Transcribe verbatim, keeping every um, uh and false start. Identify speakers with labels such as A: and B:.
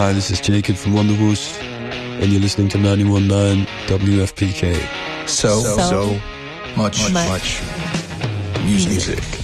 A: Hi, this is Jacob from Wonderhorse, and you're listening to ninety-one point nine W F P K.
B: So, so,
C: So
B: much,
C: much
B: much music.
C: music.